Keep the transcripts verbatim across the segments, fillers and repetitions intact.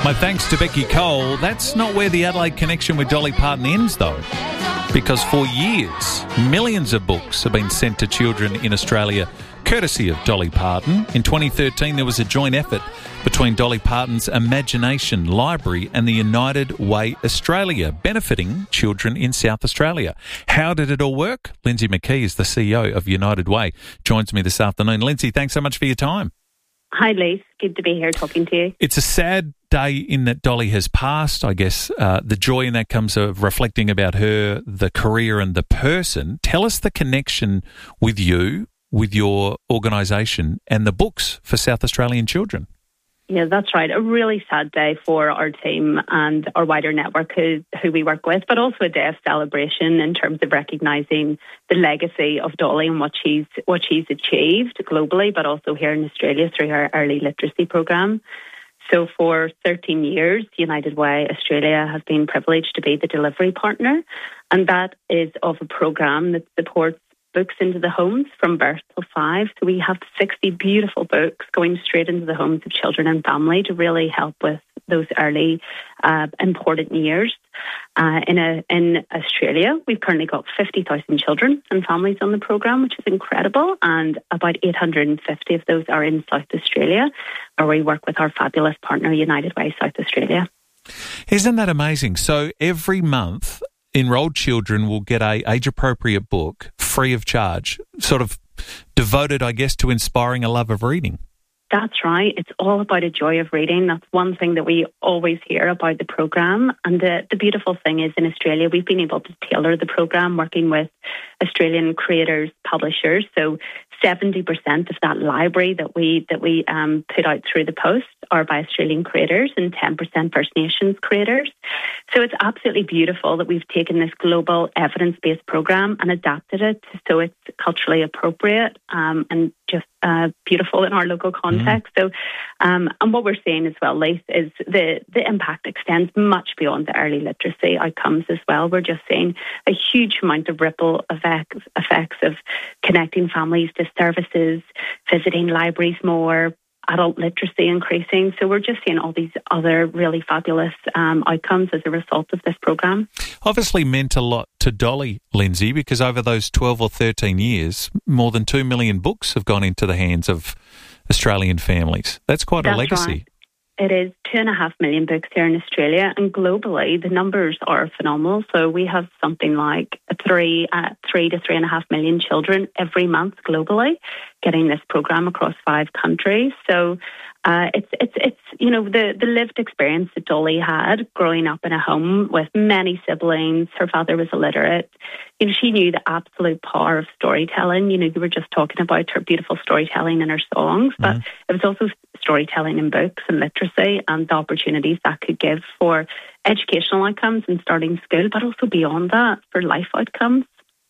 My thanks to Becky Cole. That's not where the Adelaide connection with Dolly Parton ends, though, because for years, millions of books have been sent to children in Australia, courtesy of Dolly Parton. In twenty thirteen, there was a joint effort between Dolly Parton's Imagination Library and the United Way Australia, benefiting children in South Australia. How did it all work? Lindsay McKee is the C E O of United Way, joins me this afternoon. Lindsay, thanks so much for your time. Hi, Lise. Good to be here talking to you. It's a sad day in that Dolly has passed. I guess uh, the joy in that comes of reflecting about her, the career and the person. Tell us the connection with you, with your organisation and the books for South Australian children. Yeah, that's right. A really sad day for our team and our wider network who, who we work with, but also a day of celebration in terms of recognising the legacy of Dolly and what she's what she's achieved globally, but also here in Australia through her early literacy programme. So for thirteen years, United Way Australia has been privileged to be the delivery partner, and that is of a programme that supports books into the homes from birth till five. So we have sixty beautiful books going straight into the homes of children and family to really help with those early uh, important years. Uh, in a, in Australia, we've currently got fifty thousand children and families on the programme, which is incredible. And about eight hundred fifty of those are in South Australia, where we work with our fabulous partner, United Way South Australia. Isn't that amazing? So every month, enrolled children will get a age-appropriate book free of charge, sort of devoted, I guess, to inspiring a love of reading. That's right. It's all about a joy of reading. That's one thing that we always hear about the programme. And the, the beautiful thing is in Australia, we've been able to tailor the programme working with Australian creators, publishers. So seventy percent of that library that we that we um, put out through the post are by Australian creators and ten percent First Nations creators. So it's absolutely beautiful that we've taken this global evidence-based programme and adapted it so it's culturally appropriate um, and just uh, beautiful in our local context. Mm. So, um, and what we're seeing as well, Lace, is the, the impact extends much beyond the early literacy outcomes as well. We're just seeing a huge amount of ripple effects, effects of connecting families to services, visiting libraries more, adult literacy increasing. So we're just seeing all these other really fabulous um, outcomes as a result of this programme. Obviously meant a lot to Dolly, Lindsay, because over those twelve or thirteen years, more than two million books have gone into the hands of Australian families. That's quite That's a legacy. Right. It is two and a half million books here in Australia, and globally the numbers are phenomenal. So we have something like three, uh, three to three and a half million children every month globally getting this program across five countries. So uh, it's it's it's you know the the lived experience that Dolly had growing up in a home with many siblings. Her father was illiterate. You know, she knew the absolute power of storytelling. You know, you were just talking about her beautiful storytelling in her songs, but mm. it was also storytelling in books and literacy and the opportunities that could give for educational outcomes and starting school, but also beyond that for life outcomes.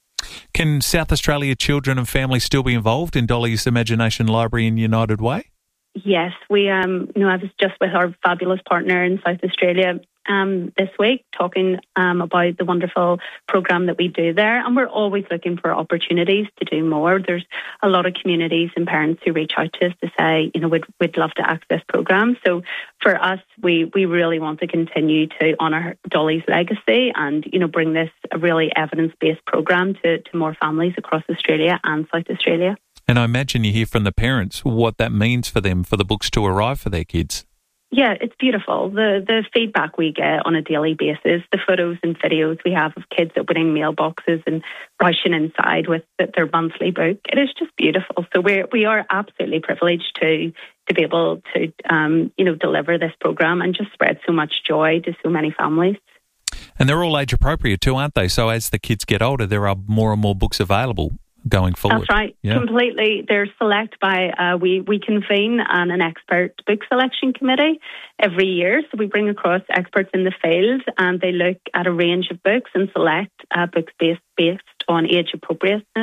Can South Australia children and families still be involved in Dolly's Imagination Library in United Way? Yes, we. Um, you know, I was just with our fabulous partner in South Australia um, this week talking um, about the wonderful program that we do there, and we're always looking for opportunities to do more. There's a lot of communities and parents who reach out to us to say, you know, we'd we'd love to access programs. So for us, we we really want to continue to honour Dolly's legacy and you know bring this a really evidence-based program to to more families across Australia and South Australia. And I imagine you hear from the parents what that means for them, for the books to arrive for their kids. Yeah, it's beautiful. The the feedback we get on a daily basis, the photos and videos we have of kids opening mailboxes and rushing inside with their monthly book, it is just beautiful. So we we are absolutely privileged to to be able to um, you know deliver this program and just spread so much joy to so many families. And they're all age appropriate too, aren't they? So as the kids get older, there are more and more books available going forward. That's right, yeah. Completely. They're select by, uh, we, we convene an, an expert book selection committee every year. So we bring across experts in the field and they look at a range of books and select uh, books based, based on age appropriateness.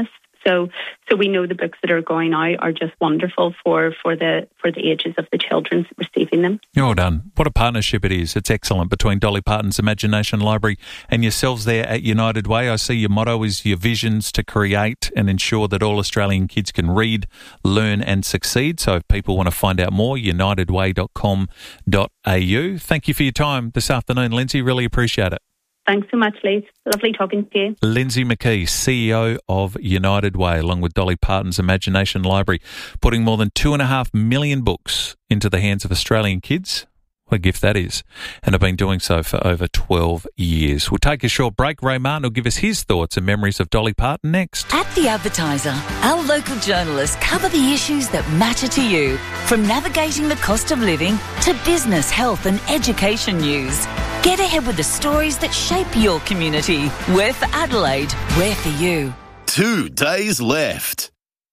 So so we know the books that are going out are just wonderful for, for the for the ages of the children receiving them. Well done. What a partnership it is. It's excellent between Dolly Parton's Imagination Library and yourselves there at United Way. I see your motto is your visions to create and ensure that all Australian kids can read, learn and succeed. So if people want to find out more, united way dot com dot a u. Thank you for your time this afternoon, Lindsay. Really appreciate it. Thanks so much, Lee. Lovely talking to you. Lindsay McKee, C E O of United Way, along with Dolly Parton's Imagination Library, putting more than two and a half million books into the hands of Australian kids. What a gift that is. And have been doing so for over twelve years. We'll take a short break. Ray Martin will give us his thoughts and memories of Dolly Parton next. At The Advertiser, our local journalists cover the issues that matter to you, from navigating the cost of living to business, health and education news. Get ahead with the stories that shape your community. We're for Adelaide. We're for you. Two days left.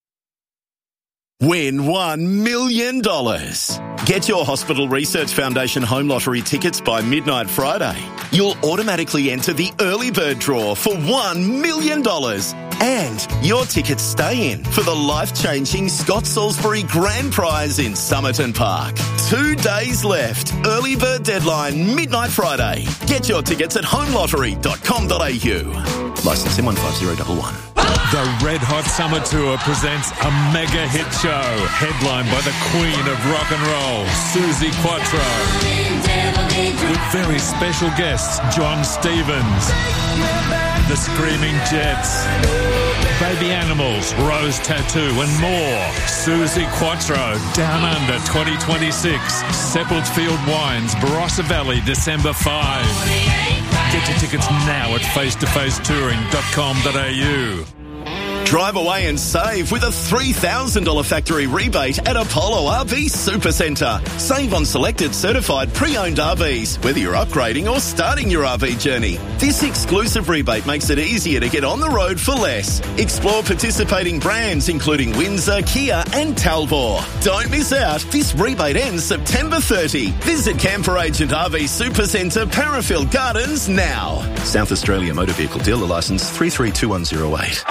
Win one million dollars. Get your Hospital Research Foundation Home Lottery tickets by midnight Friday. You'll automatically enter the early bird draw for one million dollars. And your tickets stay in for the life-changing Scott Salisbury Grand Prize in Somerton Park. Two days left. Early bird deadline, midnight Friday. Get your tickets at home lottery dot com dot a u. Licence M one five zero one one. The Red Hot Summer Tour presents a mega hit show, headlined by the Queen of Rock and Roll, Suzi Quatro, with very special guests, John Stevens, the Screaming Jets, Baby Animals, Rose Tattoo and more. Suzi Quatro, Down Under twenty twenty-six, Seppeltfield Wines, Barossa Valley, December fifth. Get your tickets now at face to face touring dot com dot a u. Drive away and save with a three thousand dollars factory rebate at Apollo R V Supercentre. Save on selected certified pre-owned R Vs, whether you're upgrading or starting your R V journey. This exclusive rebate makes it easier to get on the road for less. Explore participating brands including Windsor, Kia and Talbot. Don't miss out. This rebate ends September thirtieth. Visit Camper Agent R V Supercentre, Parafield Gardens now. South Australia Motor Vehicle Dealer Licence three three two one zero eight.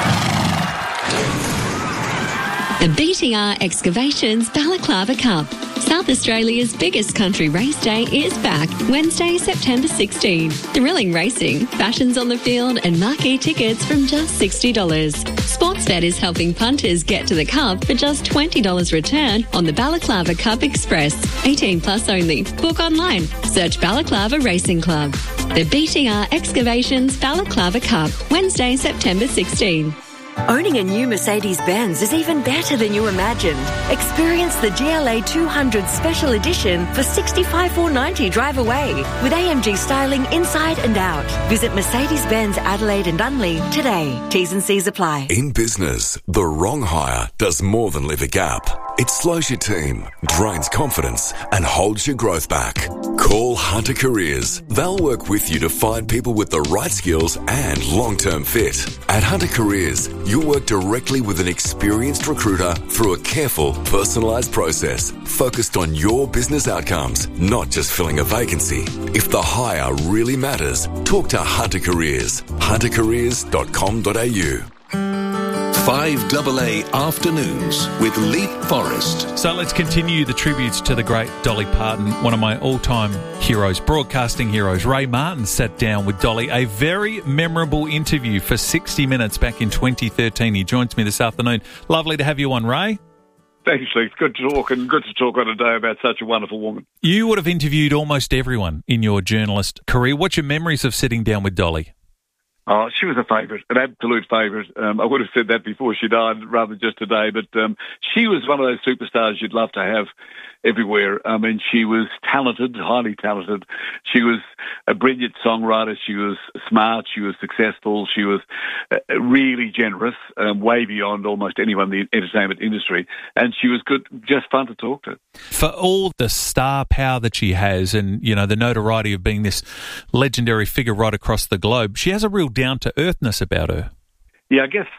The B T R Excavations Balaclava Cup. South Australia's biggest country race day is back Wednesday, September sixteenth. Thrilling racing, fashions on the field and marquee tickets from just sixty dollars. Sportsbet is helping punters get to the Cup for just twenty dollars return on the Balaclava Cup Express. eighteen plus only. Book online. Search Balaclava Racing Club. The B T R Excavations Balaclava Cup, Wednesday, September sixteenth. Owning a new Mercedes-Benz is even better than you imagined. Experience the G L A two hundred Special Edition for sixty-five thousand four hundred ninety dollars drive away with A M G styling inside and out. Visit Mercedes-Benz Adelaide and Unley today. T's and C's apply. In business, the wrong hire does more than leave a gap. It slows your team, drains confidence, and holds your growth back. Call Hunter Careers. They'll work with you to find people with the right skills and long-term fit. At Hunter Careers, you'll work directly with an experienced recruiter through a careful, personalised process focused on your business outcomes, not just filling a vacancy. If the hire really matters, talk to Hunter Careers. hunter careers dot com dot a u. five double A Afternoons with Leap Forrest. So let's continue the tributes to the great Dolly Parton, one of my all-time heroes, broadcasting heroes. Ray Martin sat down with Dolly, a very memorable interview for sixty minutes back in twenty thirteen. He joins me this afternoon. Lovely to have you on, Ray. Thanks, Lee. It's good to talk and good to talk on a day about such a wonderful woman. You would have interviewed almost everyone in your journalist career. What's your memories of sitting down with Dolly? Oh, she was a favourite, an absolute favourite. Um, I would have said that before she died rather than just today, but um, she was one of those superstars you'd love to have everywhere. I mean, she was talented, highly talented. She was a brilliant songwriter. She was smart. She was successful. She was uh, really generous, um, way beyond almost anyone in the entertainment industry. And she was good, just fun to talk to. For all the star power that she has and, you know, the notoriety of being this legendary figure right across the globe, she has a real down-to-earthness about her. Yeah, I guess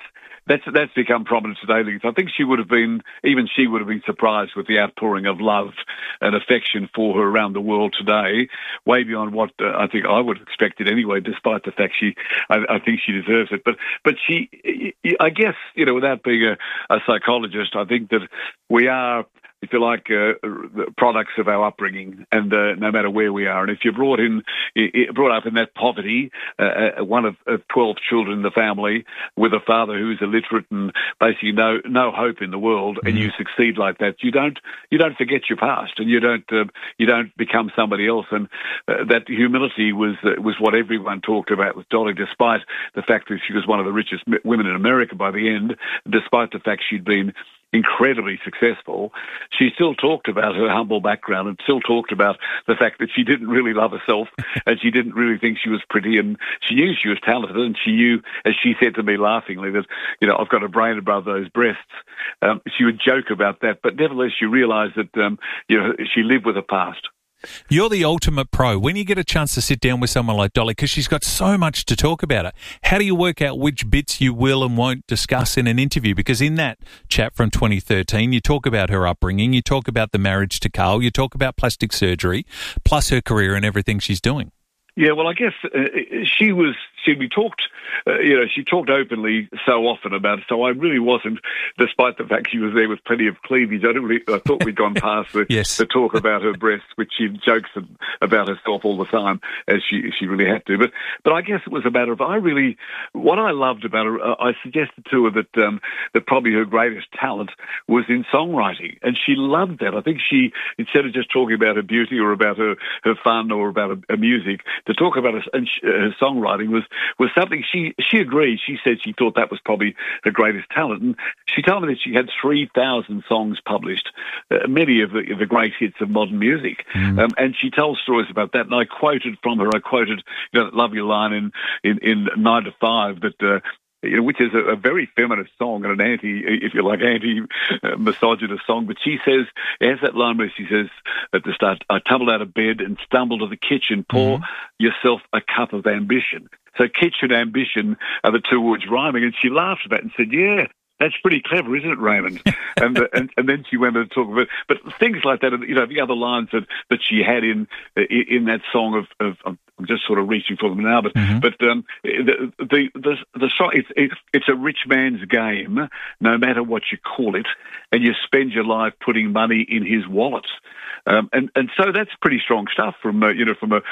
that's that's become prominent today. I think she would have been, even she would have been surprised with the outpouring of love and affection for her around the world today, way beyond what uh, I think I would have expected anyway, despite the fact she, I, I think she deserves it. But but she, I guess, you know, without being a, a psychologist, I think that we are, if you like, uh, products of our upbringing, and uh, no matter where we are. And if you're brought in, brought up in that poverty, uh, one of, of twelve children in the family, with a father who's illiterate and basically no no hope in the world, mm-hmm. and you succeed like that, you don't you don't forget your past, and you don't uh, you don't become somebody else. And uh, that humility was uh, was what everyone talked about with Dolly, despite the fact that she was one of the richest women in America by the end, despite the fact she'd been incredibly successful. She still talked about her humble background and still talked about the fact that she didn't really love herself and she didn't really think she was pretty, and she knew she was talented, and she knew, as she said to me laughingly, that, you know, I've got a brain above those breasts. Um, she would joke about that, but nevertheless she realised that, um, you know, she lived with her past. You're the ultimate pro. When you get a chance to sit down with someone like Dolly, because she's got so much to talk about it, how do you work out which bits you will and won't discuss in an interview? Because in that chat from twenty thirteen, you talk about her upbringing, you talk about the marriage to Carl, you talk about plastic surgery, plus her career and everything she's doing. Yeah, well, I guess uh, she was, she, we talked, uh, you know, she talked openly so often about it, so I really wasn't, despite the fact she was there with plenty of cleavage, I, didn't really, I thought we'd gone past the, yes. the talk about her breasts, which she jokes about herself all the time, as she she really had to. But but I guess it was a matter of, I really, what I loved about her, uh, I suggested to her that, um, that probably her greatest talent was in songwriting, and she loved that. I think she, instead of just talking about her beauty or about her, her fun or about her, her music, to talk about her, and she, her songwriting was, was something she she agreed. She said she thought that was probably her greatest talent. And she told me that she had three thousand songs published, uh, many of the, the great hits of modern music. Mm. Um, and she tells stories about that. And I quoted from her, I quoted, you know, that lovely line in, in, in Nine to Five that, uh, you know, which is a, a very feminist song and an anti, if you like, anti-misogynist song. But she says, it has that line where she says at the start, I tumbled out of bed and stumbled to the kitchen, pour mm-hmm. yourself a cup of ambition. So kitchen and ambition are the two words rhyming. And she laughed at that and said, yeah, that's pretty clever, isn't it, Raymond? and, uh, and and then she went on to talk about, but things like that, you know, the other lines that, that she had in in that song of, of, of I'm just sort of reaching for them now, but mm-hmm. but um, the the the, the song, it's it, it's a rich man's game, no matter what you call it, and you spend your life putting money in his wallet. Um, and and so that's pretty strong stuff from uh, you know from a,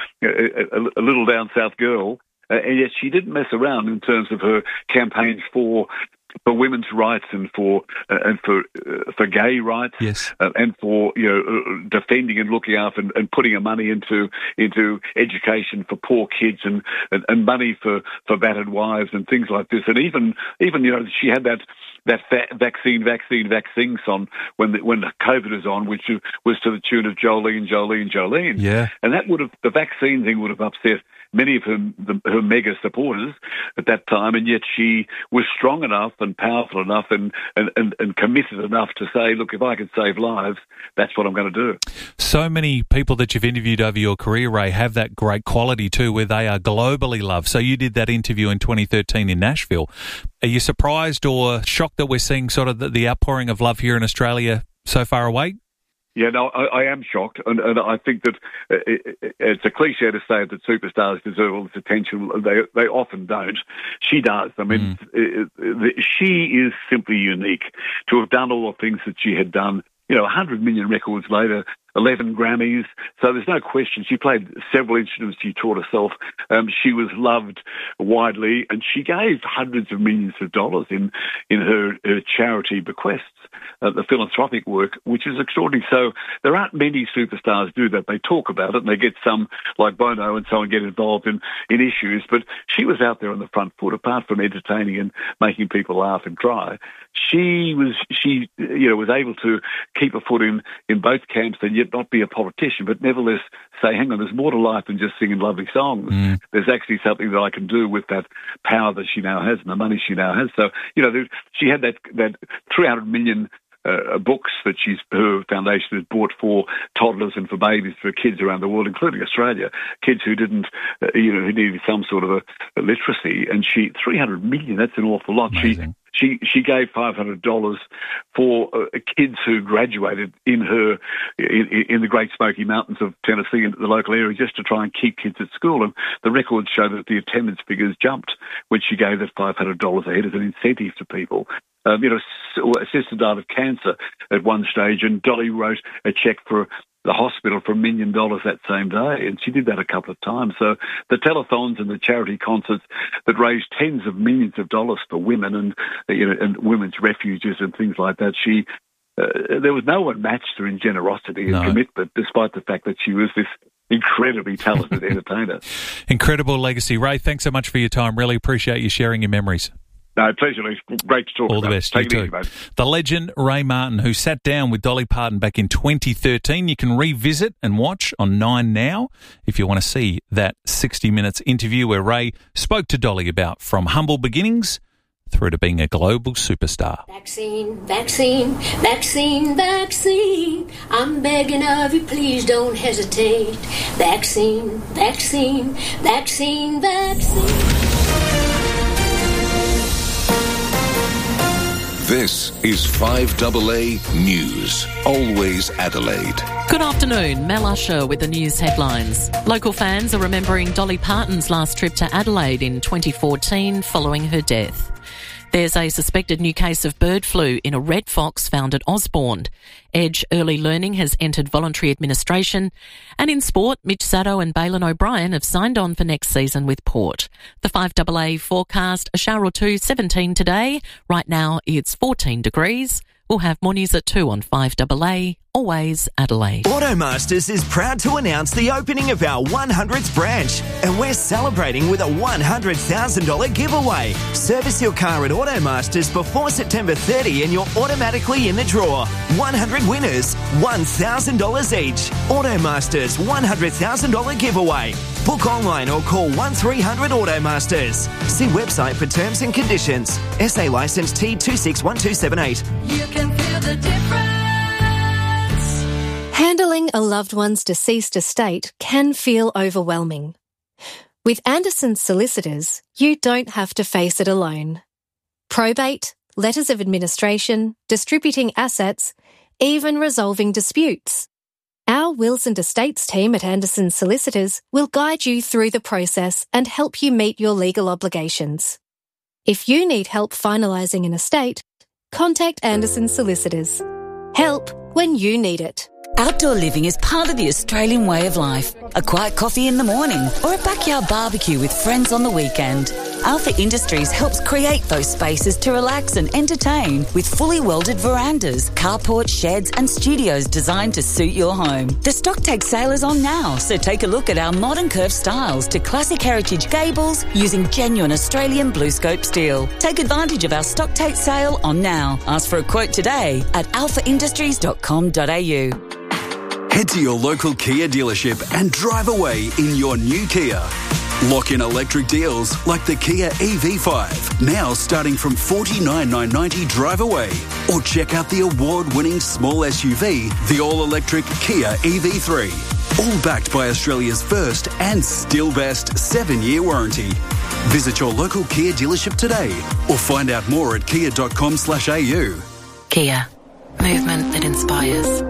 a a little down south girl, uh, and yet she didn't mess around in terms of her campaigns for. for women's rights and for uh, and for uh, for gay rights, yes, uh, and for you know uh, defending and looking after and, and putting her money into into education for poor kids and, and, and money for, for battered wives and things like this. And even even you know she had that that fa- vaccine, vaccine, vaccine song when the, when the COVID was on, which was to the tune of Jolene, Jolene, Jolene. Yeah, and that would have the vaccine thing would have upset many of her, the, her mega supporters at that time, and yet she was strong enough and powerful enough and, and, and, and committed enough to say, look, if I can save lives, that's what I'm going to do. So many people that you've interviewed over your career, Ray, have that great quality too, where they are globally loved. So you did that interview in twenty thirteen in Nashville. Are you surprised or shocked that we're seeing sort of the, the outpouring of love here in Australia so far away? Yeah, no, I, I am shocked, and, and I think that it, it, it's a cliche to say that superstars deserve all this attention. They they often don't. She does. I mean, mm. it, it, she is simply unique to have done all the things that she had done. You know, one hundred million records later, eleven Grammys. So there's no question. She played several instruments. She taught herself. Um, she was loved widely, and she gave hundreds of millions of dollars in in her, her charity bequests, uh, the philanthropic work, which is extraordinary. So there aren't many superstars do that. They talk about it, and they get some, like Bono and so on, get involved in, in issues. But she was out there on the front foot, apart from entertaining and making people laugh and cry. She was, she, you know, was able to keep a foot in, in both camps and yet not be a politician, but nevertheless say, hang on, there's more to life than just singing lovely songs. Mm. There's actually something that I can do with that power that she now has and the money she now has. So, you know, there, she had that, that three hundred million Uh, books that she's her foundation has bought for toddlers and for babies, for kids around the world, including Australia, kids who didn't, uh, you know, who needed some sort of a, a literacy. And she, three hundred million, that's an awful lot. Amazing. She she gave five hundred dollars for uh, kids who graduated in her in, in the Great Smoky Mountains of Tennessee and the local area, just to try and keep kids at school. And the records show that the attendance figures jumped when she gave that five hundred dollars ahead as an incentive to people. Um, you know, a sister died of cancer at one stage, and Dolly wrote a cheque for the hospital for a million dollars that same day, and she did that a couple of times. So the telethons and the charity concerts that raised tens of millions of dollars for women and you know and women's refuges and things like that, she uh, there was no one matched her in generosity and no. commitment, despite the fact that she was this incredibly talented entertainer. Incredible legacy. Ray, thanks so much for your time. Really appreciate you sharing your memories. No, pleasure, Lee. Great to talk All about. the best. Take you it too. easy, mate. The legend Ray Martin, who sat down with Dolly Parton back in twenty thirteen. You can revisit and watch on Nine Now if you want to see that sixty minutes interview where Ray spoke to Dolly about from humble beginnings through to being a global superstar. Vaccine, vaccine, vaccine, vaccine. I'm begging of you, please don't hesitate. Vaccine, vaccine, vaccine, vaccine. This is five A A News, always Adelaide. Good afternoon, Mel Usher with the news headlines. Local fans are remembering Dolly Parton's last trip to Adelaide in twenty fourteen following her death. There's a suspected new case of bird flu in a red fox found at Osborne. Edge Early Learning has entered voluntary administration. And in sport, Mitch Sado and Bailyn O'Brien have signed on for next season with Port. The five A A forecast, a shower or two, seventeen today. Right now it's fourteen degrees. We'll have more news at two on five A A, always Adelaide. Automasters is proud to announce the opening of our one hundredth branch, and we're celebrating with a one hundred thousand dollars giveaway. Service your car at Automasters before September thirtieth and you're automatically in the draw. one hundred winners, one thousand dollars each. Automasters one hundred thousand dollars giveaway. Book online or call one three hundred Automasters. See website for terms and conditions. S A licence T two six one two seven eight. You can feel the difference. Handling a loved one's deceased estate can feel overwhelming. With Anderson Solicitors, you don't have to face it alone. Probate, letters of administration, distributing assets, even resolving disputes. Our wills and estates team at Anderson Solicitors will guide you through the process and help you meet your legal obligations. If you need help finalising an estate, contact Anderson Solicitors. Help when you need it. Outdoor living is part of the Australian way of life. A quiet coffee in the morning or a backyard barbecue with friends on the weekend. Alpha Industries helps create those spaces to relax and entertain with fully welded verandas, carports, sheds and studios designed to suit your home. The stock take sale is on now, so take a look at our modern curved styles to classic heritage gables using genuine Australian blue scope steel. Take advantage of our stock take sale on now. Ask for a quote today at alpha industries dot com dot a u. Head to your local Kia dealership and drive away in your new Kia. Lock in electric deals like the Kia E V five, now starting from forty-nine thousand nine hundred ninety dollars drive away. Or check out the award-winning small S U V, the all-electric Kia E V three. All backed by Australia's first and still best seven-year warranty. Visit your local Kia dealership today or find out more at kia dot com slash a u. Kia. Movement that inspires.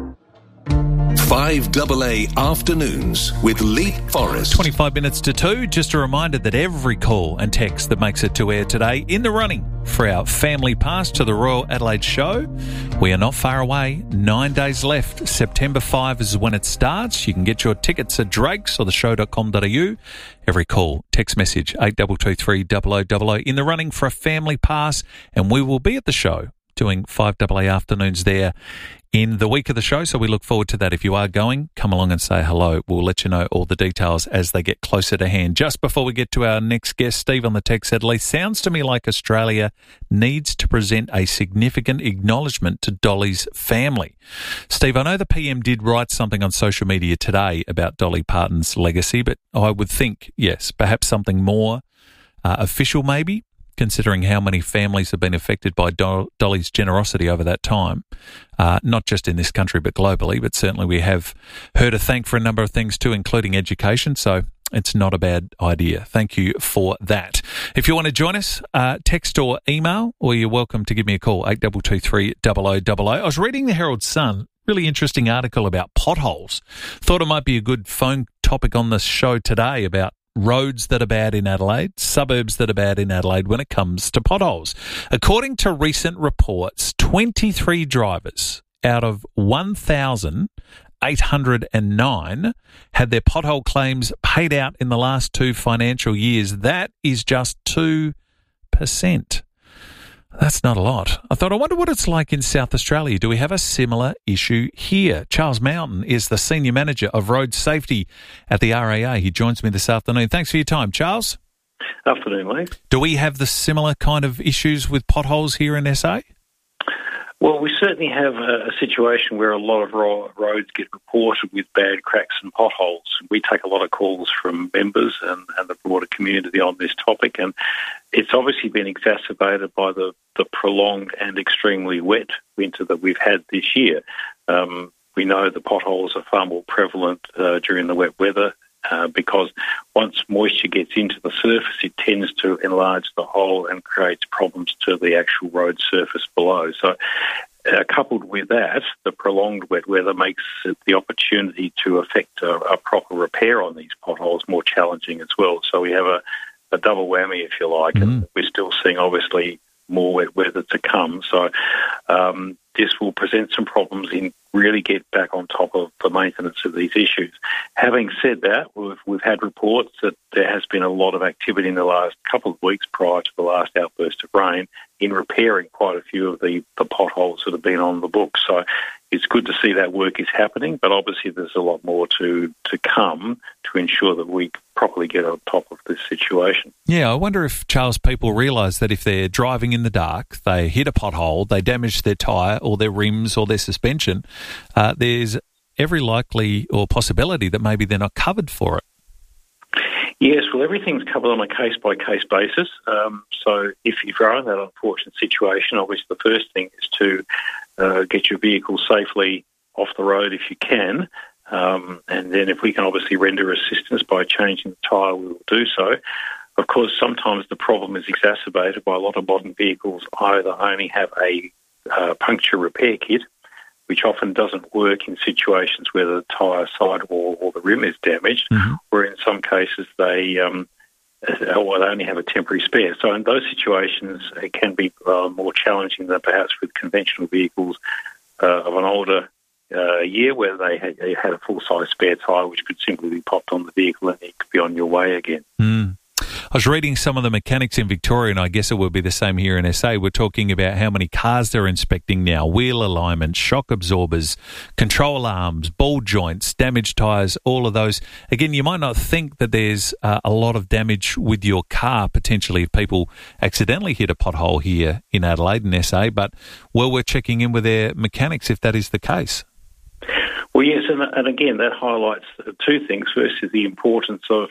five A A Afternoons with Lee Forrest. twenty-five minutes to two. Just a reminder that every call and text that makes it to air today in the running for our family pass to the Royal Adelaide Show. We are not far away. Nine days left. September fifth is when it starts. You can get your tickets at Drake's or the show dot com dot a u. Every call, text message eight two two three zero zero zero zero in the running for a family pass, and we will be at the show doing five A A Afternoons there in the week of the show, so we look forward to that. If you are going, come along and say hello. We'll let you know all the details as they get closer to hand. Just before we get to our next guest, Steve on the text said, Lee, sounds to me like Australia needs to present a significant acknowledgement to Dolly's family. Steve, I know the P M did write something on social media today about Dolly Parton's legacy, but I would think, yes, perhaps something more uh, official maybe, considering how many families have been affected by Do- Dolly's generosity over that time, uh, not just in this country but globally, but certainly we have her to thank for a number of things too, including education. So it's not a bad idea. Thank you for that. If you want to join us, uh, text or email, or you're welcome to give me a call, eight two two three, zero zero zero zero. I was reading the Herald Sun, really interesting article about potholes. Thought it might be a good phone topic on this show today about roads that are bad in Adelaide, suburbs that are bad in Adelaide when it comes to potholes. According to recent reports, twenty-three drivers out of one thousand eight hundred nine had their pothole claims paid out in the last two financial years. That is just two percent. That's not a lot. I thought, I wonder what it's like in South Australia. Do we have a similar issue here? Charles Mountain is the Senior Manager of Road Safety at the R A A. He joins me this afternoon. Thanks for your time, Charles. Afternoon, Lee. Do we have the similar kind of issues with potholes here in S A? Well, we certainly have a, a situation where a lot of ro- roads get reported with bad cracks and potholes. We take a lot of calls from members and, and the broader community on this topic, and it's obviously been exacerbated by the, the prolonged and extremely wet winter that we've had this year. Um, we know the potholes are far more prevalent uh, during the wet weather uh, because once moisture gets into the surface, it tends to enlarge the hole and creates problems to the actual road surface below. So uh, coupled with that, the prolonged wet weather makes it the opportunity to effect a, a proper repair on these potholes more challenging as well. So we have a a double whammy, if you like, mm-hmm. and we're still seeing, obviously, more wet weather to come. So um, this will present some problems in really get back on top of the maintenance of these issues. Having said that, we've, we've had reports that there has been a lot of activity in the last couple of weeks prior to the last outburst of rain in repairing quite a few of the, the potholes that have been on the books. So it's good to see that work is happening, but obviously there's a lot more to, to come to ensure that we properly get on top of this situation. Yeah, I wonder if, Charles, people realise that if they're driving in the dark, they hit a pothole, they damage their tyre or their rims or their suspension, uh, there's every likely or possibility that maybe they're not covered for it. Yes, well, everything's covered on a case-by-case basis. Um, so if, if you're in that unfortunate situation, obviously the first thing is to uh, get your vehicle safely off the road if you can. Um, and then if we can obviously render assistance by changing the tyre, we will do so. Of course, sometimes the problem is exacerbated by a lot of modern vehicles either only have a uh, puncture repair kit, which often doesn't work in situations where the tyre sidewall or the rim is damaged, mm-hmm. or in some cases they, um, or they only have a temporary spare. So in those situations, it can be uh, more challenging than perhaps with conventional vehicles uh, of an older uh, year where they had, they had a full-size spare tyre which could simply be popped on the vehicle and you could be on your way again. Mm. I was reading some of the mechanics in Victoria, and I guess it will be the same here in S A. We're talking about how many cars they're inspecting now, wheel alignment, shock absorbers, control arms, ball joints, damaged tyres, all of those. Again, you might not think that there's uh, a lot of damage with your car, potentially, if people accidentally hit a pothole here in Adelaide and S A, but well, we're checking in with their mechanics if that is the case. Well, yes, and, and again, that highlights two things. First is the importance of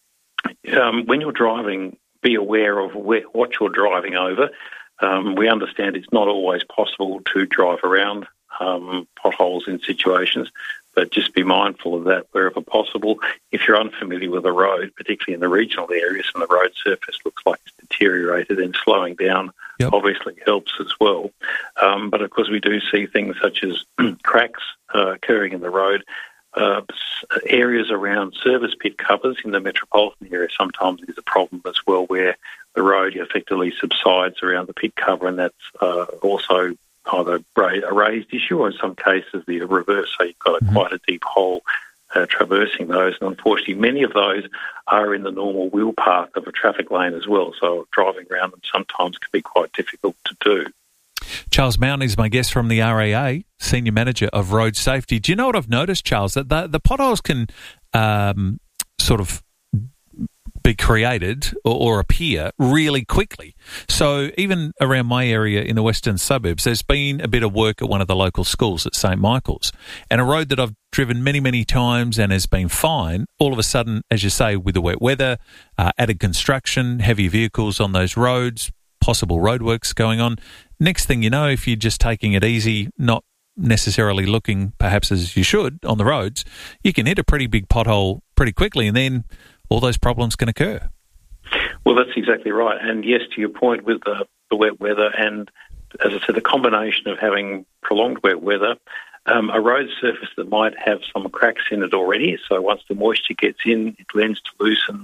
Um, when you're driving, be aware of where, what you're driving over. Um, we understand it's not always possible to drive around um, potholes in situations, but just be mindful of that wherever possible. If you're unfamiliar with a road, particularly in the regional areas and the road surface looks like it's deteriorated, then slowing down yep. obviously helps as well. Um, but of course we do see things such as cracks uh, occurring in the road. Uh, areas around service pit covers in the metropolitan area sometimes is a problem as well, where the road effectively subsides around the pit cover, and that's uh, also either a raised issue or in some cases the reverse, so you've got a, mm-hmm. quite a deep hole uh, traversing those. And unfortunately, many of those are in the normal wheel path of a traffic lane as well, so driving around them sometimes can be quite difficult to do. Charles Mountain is my guest from the R A A, Senior Manager of Road Safety. Do you know what I've noticed, Charles? That the, the potholes can um, sort of be created or, or appear really quickly. So even around my area in the western suburbs, there's been a bit of work at one of the local schools at Saint Michael's. And a road that I've driven many, many times and has been fine, all of a sudden, as you say, with the wet weather, uh, added construction, heavy vehicles on those roads, possible roadworks going on. Next thing you know, if you're just taking it easy, not necessarily looking perhaps as you should on the roads, you can hit a pretty big pothole pretty quickly, and then all those problems can occur. Well, that's exactly right. And yes, to your point with the, the wet weather, and as I said, the combination of having prolonged wet weather, um, a road surface that might have some cracks in it already, so once the moisture gets in, it lends to loosen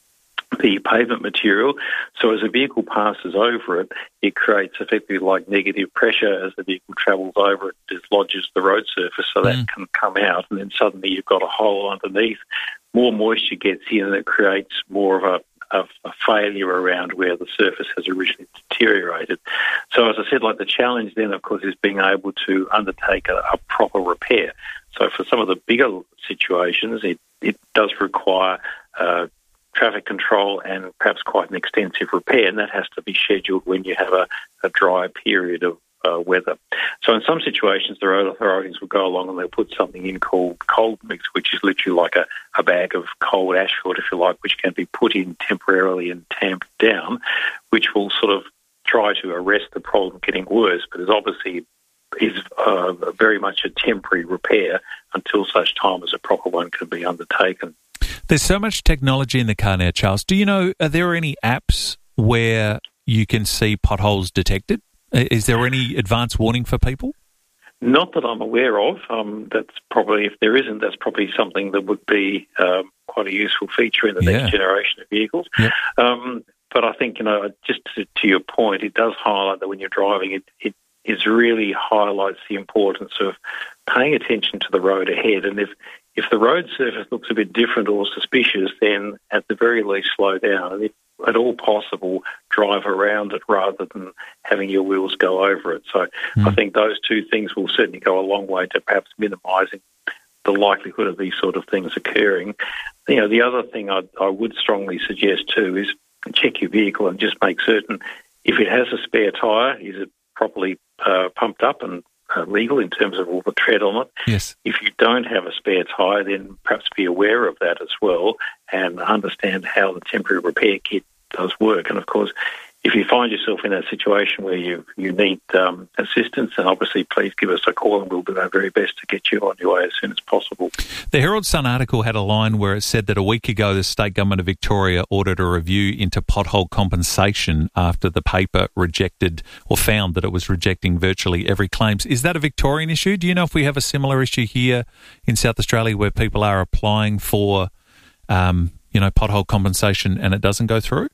the pavement material. So as a vehicle passes over it, it creates effectively like negative pressure as the vehicle travels over it, dislodges the road surface, so that mm. can come out, and then suddenly you've got a hole underneath. More moisture gets in and it creates more of a Of a failure around where the surface has originally deteriorated. So as I said, like the challenge then, of course, is being able to undertake a, a proper repair. So for some of the bigger situations, it, it does require uh, traffic control and perhaps quite an extensive repair, and that has to be scheduled when you have a, a dry period of Uh, weather. So in some situations, the road authorities will go along and they'll put something in called cold mix, which is literally like a, a bag of cold asphalt, if you like, which can be put in temporarily and tamped down, which will sort of try to arrest the problem getting worse, but is obviously is uh, very much a temporary repair until such time as a proper one can be undertaken. There's so much technology in the car now, Charles. Do you know, are there any apps where you can see potholes detected? Is there any advance warning for people? Not that I'm aware of. Um, that's probably, if there isn't, that's probably something that would be um, quite a useful feature in the Yeah. next generation of vehicles. Yep. Um, but I think, you know, just to, to your point, it does highlight that when you're driving, it, it is really highlights the importance of paying attention to the road ahead. And if, if the road surface looks a bit different or suspicious, then at the very least slow down. And if at all possible, drive around it rather than having your wheels go over it. So mm. I think those two things will certainly go a long way to perhaps minimising the likelihood of these sort of things occurring. You know, the other thing I, I would strongly suggest too is check your vehicle and just make certain if it has a spare tyre, is it properly uh, pumped up and uh, legal in terms of all the tread on it. Yes. If you don't have a spare tyre, then perhaps be aware of that as well and understand how the temporary repair kit does work. And of course, if you find yourself in that situation where you you need um, assistance, then obviously please give us a call and we'll do our very best to get you on your way as soon as possible. The Herald Sun article had a line where it said that a week ago the State Government of Victoria ordered a review into pothole compensation after the paper rejected or found that it was rejecting virtually every claim. Is that a Victorian issue? Do you know if we have a similar issue here in South Australia where people are applying for, um, you know, pothole compensation and it doesn't go through?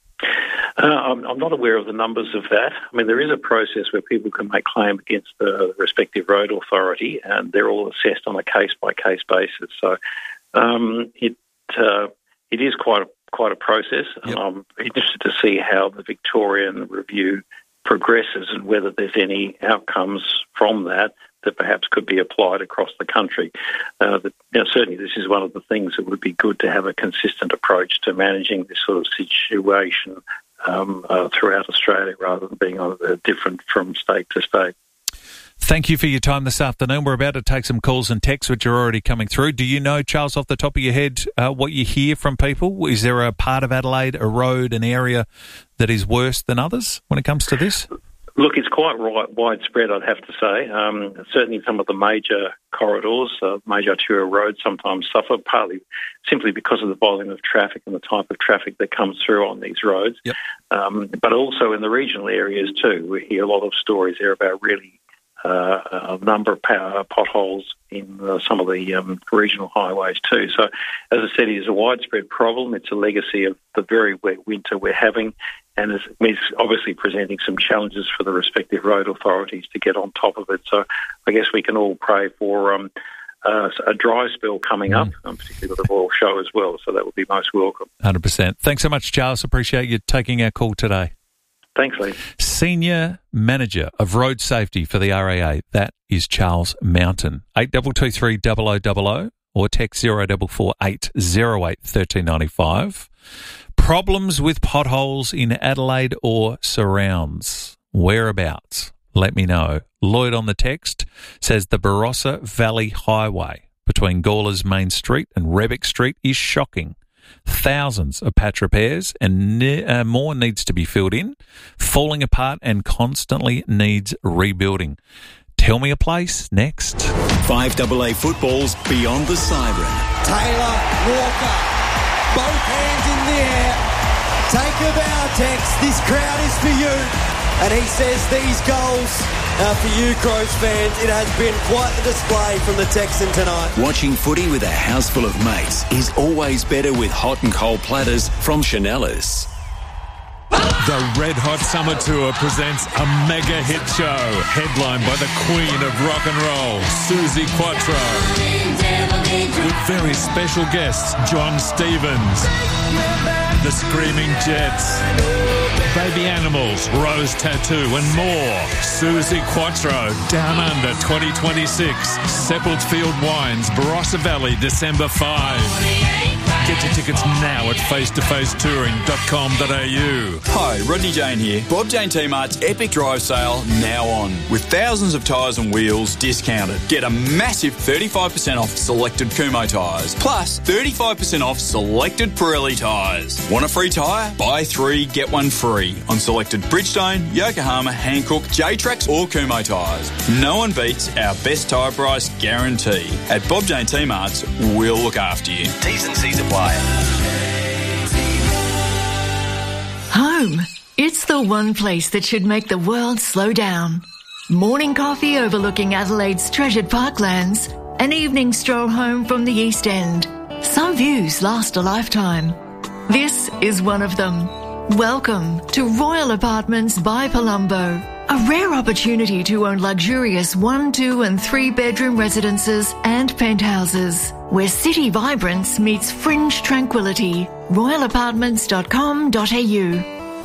Uh, I'm, I'm not aware of the numbers of that. I mean, there is a process where people can make claim against the respective road authority, and they're all assessed on a case-by-case basis. So um, it uh, it is quite a, quite a process. Yep. I'm interested to see how the Victorian review progresses and whether there's any outcomes from that that perhaps could be applied across the country. Uh, but, you know, certainly this is one of the things that would be good to have a consistent approach to managing this sort of situation Um, uh, throughout Australia rather than being uh, different from state to state. Thank you for your time this afternoon. We're about to take some calls and texts which are already coming through. Do you know, Charles, off the top of your head, uh, what you hear from people? Is there a part of Adelaide, a road, an area that is worse than others when it comes to this? Look, it's quite right, widespread, I'd have to say. Um, certainly some of the major corridors, uh, major arterial roads sometimes suffer, partly simply because of the volume of traffic and the type of traffic that comes through on these roads. Yep. Um, but also in the regional areas too. We hear a lot of stories there about really uh, a number of power potholes in uh, some of the um, regional highways too. So, as I said, it is a widespread problem. It's a legacy of the very wet winter we're having, and it's obviously presenting some challenges for the respective road authorities to get on top of it. So I guess we can all pray for um, uh, a dry spell coming mm. up, um, particularly with the Royal Show as well, so that would be most welcome. one hundred percent. Thanks so much, Charles. Appreciate you taking our call today. Thanks, Lee. Senior Manager of Road Safety for the R A A, that is Charles Mountain. eight two two three zero zero zero zero or text zero four four eight zero eight one three nine five. Problems with potholes in Adelaide or surrounds? Whereabouts? Let me know. Lloyd on the text says the Barossa Valley Highway between Gawler's Main Street and Rebick Street is shocking. Thousands of patch repairs and ne- uh, more needs to be filled in, falling apart and constantly needs rebuilding. Tell me a place next. five A A football's Beyond the Siren. Taylor Walker. both hands in the air. Take a bow, Tex. This crowd is for you. And he says these goals are for you, Crows fans. It has been quite the display from the Texan tonight. Watching footy with a house full of mates is always better with hot and cold platters from Chanellas. The Red Hot Summer Tour presents a mega hit show headlined by the Queen of Rock and Roll, Suzi Quatro, with very special guests John Stevens, the Screaming Jets, Baby Animals, Rose Tattoo and more. Suzi Quatro, Down Under twenty twenty-six, Seppeltsfield Wines, Barossa Valley, December fifth. Get your tickets now at face to face touring dot com dot a u. Hi, Rodney Jane here. Bob Jane T-Mart's Epic Drive Sale now on. With thousands of tyres and wheels discounted. Get a massive thirty-five percent off selected Kumho tyres. Plus thirty-five percent off selected Pirelli tyres. Want a free tyre? Buy three, get one free on selected Bridgestone, Yokohama, Hankook, J-Trax or Kumho tyres. No one beats our best tyre price guarantee. At Bob Jane T-Mart's, we'll look after you. T's and C's apply. Home. It's the one place that should make the world slow down. Morning coffee overlooking Adelaide's treasured parklands. An evening stroll home from the East End. Some views last a lifetime. This is one of them. Welcome to Royal Apartments by Palumbo. A rare opportunity to own luxurious one, two and three bedroom residences and penthouses, where city vibrance meets fringe tranquility. royal apartments dot com dot a u.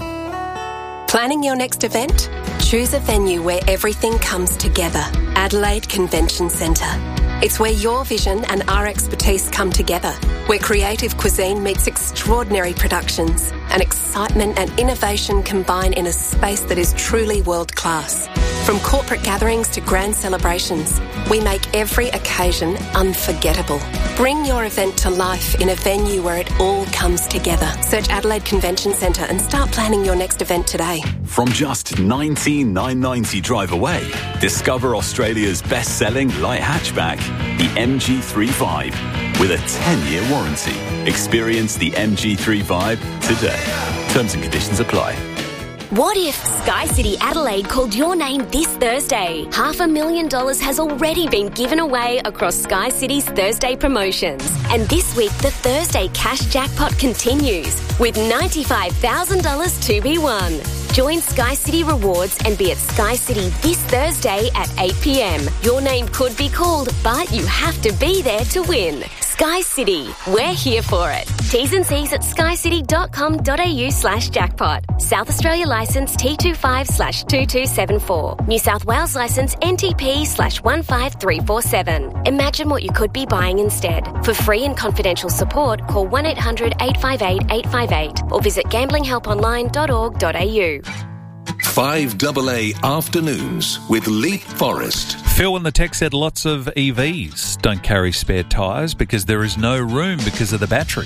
Planning your next event? Choose a venue where everything comes together. Adelaide Convention Centre. It's where your vision and our expertise come together, where creative cuisine meets extraordinary productions and excitement and innovation combine in a space that is truly world-class. From corporate gatherings to grand celebrations, we make every occasion unforgettable. Bring your event to life in a venue where it all comes together. Search Adelaide Convention Centre and start planning your next event today. From just nineteen thousand nine hundred ninety drive away, discover Australia's best-selling light hatchback, the M G three Vibe, with a ten-year warranty. Experience the M G three Vibe today. Terms and conditions apply. What if Sky City Adelaide called your name this Thursday? Half a million dollars has already been given away across Sky City's Thursday promotions. And this week, the Thursday cash jackpot continues with ninety-five thousand dollars to be won. Join Sky City Rewards and be at Sky City this Thursday at eight p m. Your name could be called, but you have to be there to win. Sky City, we're here for it. T's and C's at sky city dot com dot a u slash jackpot. South Australia licence T twenty-five slash two two seven four. New South Wales licence N T P slash one five three four seven. Imagine what you could be buying instead. For free and confidential support, call one eight hundred eight five eight eight five eight or visit gambling help online dot org dot a u. five A A Afternoons with Leap Forest. Phil in the text said lots of E Vs don't carry spare tyres because there is no room because of the battery.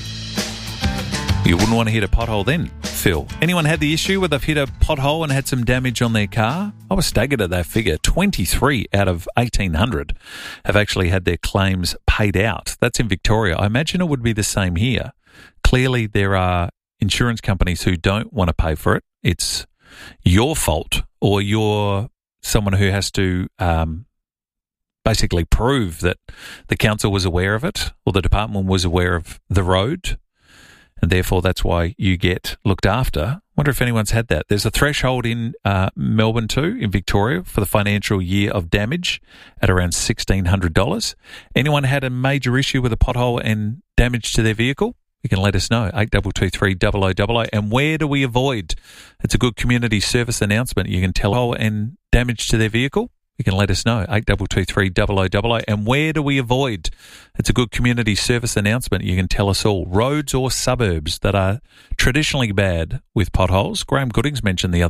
You wouldn't want to hit a pothole then, Phil. Anyone had the issue where they've hit a pothole and had some damage on their car? I was staggered at that figure. twenty-three out of eighteen hundred have actually had their claims paid out. That's in Victoria. I imagine it would be the same here. Clearly, there are insurance companies who don't want to pay for it. It's your fault, or you're someone who has to um, basically prove that the council was aware of it or the department was aware of the road, and therefore that's why you get looked after. Wonder if anyone's had that. There's a threshold in uh, Melbourne too, in Victoria, for the financial year of damage at around sixteen hundred dollars. Anyone had a major issue with a pothole and damage to their vehicle? You can let us know, eight two two three, double oh double oh. And where do we avoid? It's a good community service announcement. You can tell and damage to their vehicle. You can let us know, eight two two three, double oh double oh. And where do we avoid? It's a good community service announcement. You can tell us all. Roads or suburbs that are traditionally bad with potholes. Graham Goodings mentioned the other